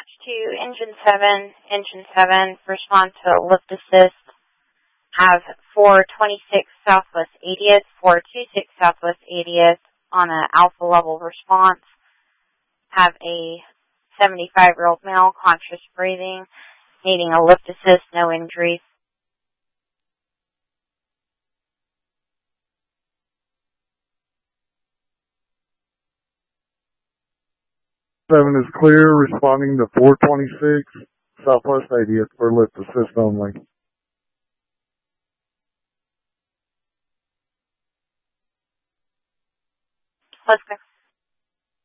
Dispatch to Engine 7. Engine 7, respond to lift assist. Have 426 Southwest 80th, 426 Southwest 80th on an alpha level response. Have a 75-year-old male, conscious breathing, needing a lift assist, no injuries. 7 is clear, responding to 426 Southwest 80th for lift assist only. Let's go.